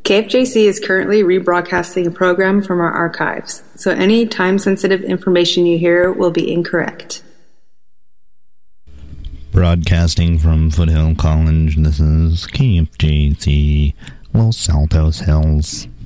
KFJC is currently rebroadcasting a program from our archives, so any time-sensitive information you hear will be incorrect. Broadcasting from Foothill College, this is KFJC Los Altos Hills.